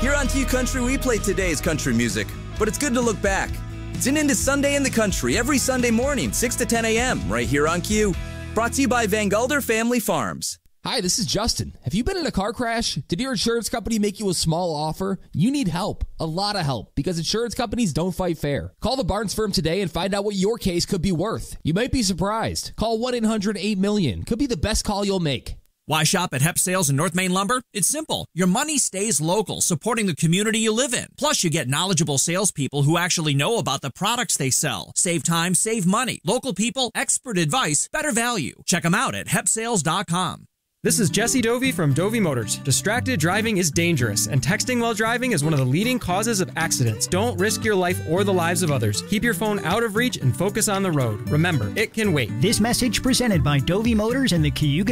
Here on Q Country, we play today's country music, but it's good to look back. Tune in to Sunday in the Country every Sunday morning, 6 to 10 a.m. right here on Q. Brought to you by Van Gulder Family Farms. Hi, this is Justin. Have you been in a car crash? Did your insurance company make you a small offer? You need help, a lot of help, because insurance companies don't fight fair. Call the Barnes firm today and find out what your case could be worth. You might be surprised. Call 1-800-8-MILLION. Could be the best call you'll make. Why shop at Hep Sales in North Main Lumber? It's simple. Your money stays local, supporting the community you live in. Plus, you get knowledgeable salespeople who actually know about the products they sell. Save time, save money. Local people, expert advice, better value. Check them out at hepsales.com. This is Jesse Dovey from Dovey Motors. Distracted driving is dangerous, and texting while driving is one of the leading causes of accidents. Don't risk your life or the lives of others. Keep your phone out of reach and focus on the road. Remember, it can wait. This message presented by Dovey Motors and the Cayuga